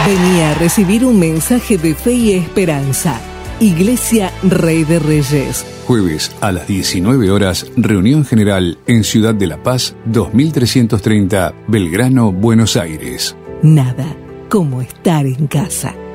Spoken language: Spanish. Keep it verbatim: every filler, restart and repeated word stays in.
Vení a recibir un mensaje de fe y esperanza. Iglesia Rey de Reyes. Jueves a las diecinueve horas, reunión general en Ciudad de La Paz, dos mil trescientos treinta, Belgrano, Buenos Aires. Nada como estar en casa.